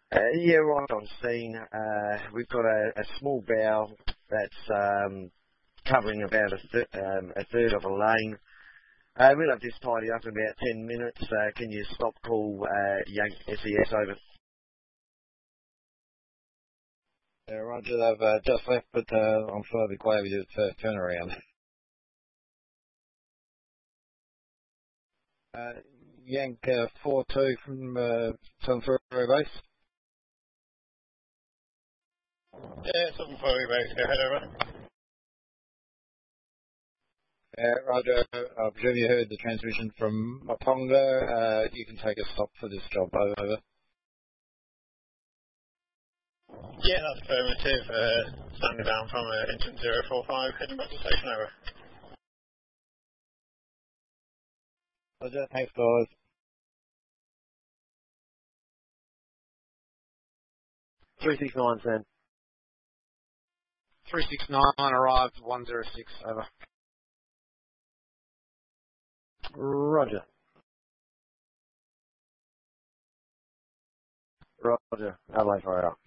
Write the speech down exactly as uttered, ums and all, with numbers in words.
Uh, yeah, right on scene. Uh, we've got a, a small bow that's um, covering about a, th- um, a third of a lane. Uh, we'll have this tidy up in about ten minutes. Uh, can you stop call uh, Yank S E S over? Uh, Roger, they've uh, just left, but uh, I'm sure they'll be glad we did a first turnaround. Uh, Yank uh, four two from uh, Sun Ferry Base. Yeah, something for you, mate. Go ahead, over. Uh, Roger, I presume you heard the transmission from Maponga. Uh, you can take a stop for this job. Over. over. Yeah, that's affirmative. Uh, standing down from uh, engine zero four five, heading back to station, over. Roger, thanks guys. three six nine, Sam. three six nine arrived, one zero six, over. Roger. Roger. Adelaide, fire out.